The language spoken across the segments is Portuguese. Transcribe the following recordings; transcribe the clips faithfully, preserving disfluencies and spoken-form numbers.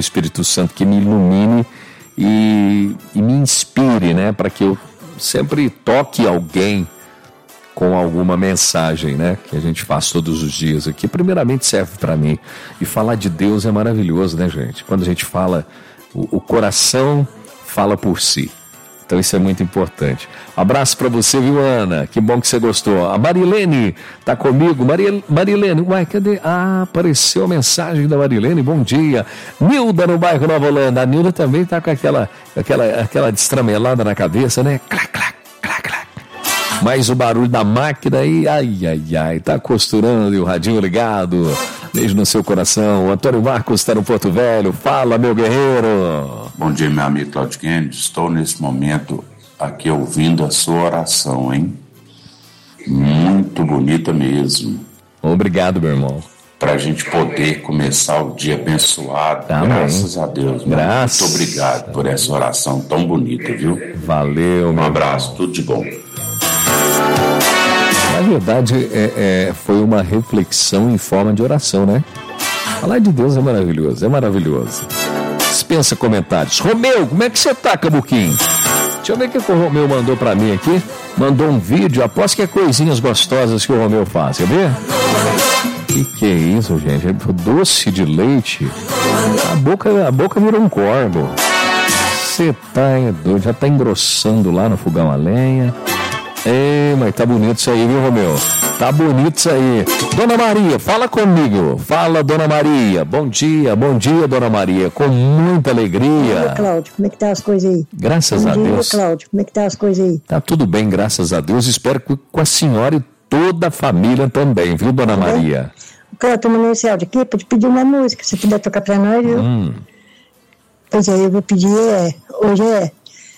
Espírito Santo que me ilumine e, e me inspire, né? Para que eu sempre toque alguém com alguma mensagem, né? Que a gente faz todos os dias aqui. Primeiramente serve para mim. E falar de Deus é maravilhoso, né, gente? Quando a gente fala, o, o coração fala por si. Então isso é muito importante. Abraço para você, viu, Ana? Que bom que você gostou. A Marilene tá comigo. Maria, Marilene, uai, cadê? Ah, apareceu a mensagem da Marilene. Bom dia. Nilda no bairro Nova Holanda. A Nilda também tá com aquela, aquela, aquela destramelada na cabeça, né? Clac, clac, clac, clac. Mais o barulho da máquina aí. Ai, ai, ai. Tá costurando e o radinho ligado. Beijo no seu coração. O Antônio Marcos está no Porto Velho. Fala, meu guerreiro. Bom dia, meu amigo Claudio Kennedy. Estou nesse momento aqui ouvindo a sua oração, hein? Muito bonita mesmo. Obrigado, meu irmão. Para a gente poder começar o dia abençoado. Amém. Graças a Deus. Graças. Muito obrigado por essa oração tão bonita, viu? Valeu, meu Um abraço, irmão. tudo de bom. Na verdade, é, é, foi uma reflexão em forma de oração, né? Falar de Deus é maravilhoso, é maravilhoso. Dispensa comentários. Romeu, como é que você tá, Cabuquinho? Deixa eu ver o que o Romeu mandou pra mim aqui. Mandou um vídeo, aposto que é coisinhas gostosas que o Romeu faz, quer ver? Que que é isso, gente? É doce de leite. A boca, a boca virou um corvo. Você tá é doido, já tá engrossando lá no fogão a lenha. Ei, mas tá bonito isso aí, viu, Romeu? Tá bonito isso aí. Dona Maria, fala comigo. Fala, Dona Maria. Bom dia, bom dia, Dona Maria. Com muita alegria. Bom dia, Cláudio. Como é que tá as coisas aí? Graças a Deus. Bom dia, Cláudio. Como é que tá as coisas aí? Tá tudo bem, graças a Deus. Espero que com a senhora e toda a família também, viu, Dona Tá Maria? Cláudio, tô mandando esse áudio aqui pra te pedir uma música. Se puder tocar pra nós, viu? Hum. Pois é, eu vou pedir, é, hoje é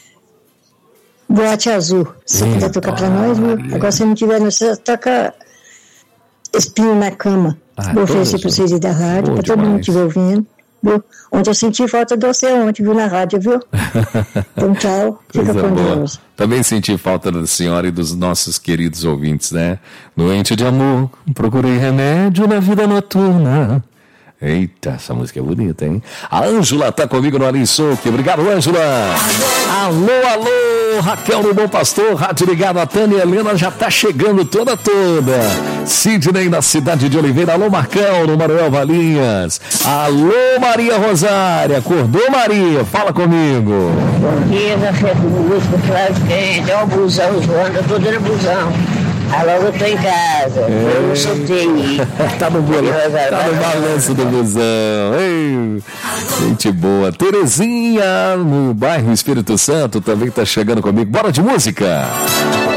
Boate Azul. Se você puder tocar pra nós, viu? Agora, se não tiver, você toca Espinho na Cama. Ah, vou oferecer pra vocês aí da rádio, pra todo mundo que estiver ouvindo, viu? Ontem eu senti falta de você ontem, viu, na rádio, viu? Então, tchau. Fica com Deus. Também senti falta da senhora e dos nossos queridos ouvintes, né? Doente de amor, procurei remédio na vida noturna. Eita, essa música é bonita, hein? A Ângela tá comigo no Alin Souque. Obrigado, Ângela. Alô, alô, Raquel do Bom Pastor, rádio ligado. A Tânia Helena já tá chegando toda toda. Sidney na cidade de Oliveira. Alô, Marcão, no Manuel Valinhas. Alô, Maria Rosária. Acordou, Maria? Fala comigo. Bom dia, café com música, Cláudio Kennedy. Ó o busão, Joana, tô dando busão. Alô, eu tô em casa, é. Eu não soltei. Tá no balanço, tá no balanço do busão. Ei, gente boa. Terezinha, no bairro Espírito Santo, também tá chegando comigo. Bora de música!